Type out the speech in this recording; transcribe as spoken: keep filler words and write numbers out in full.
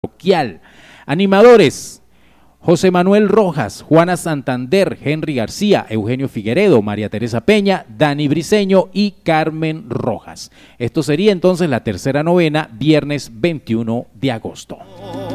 parroquial. Animadores: José Manuel Rojas, Juana Santander, Henry García, Eugenio Figueredo, María Teresa Peña, Dani Briceño y Carmen Rojas. Esto sería entonces la tercera novena, viernes veintiuno de agosto.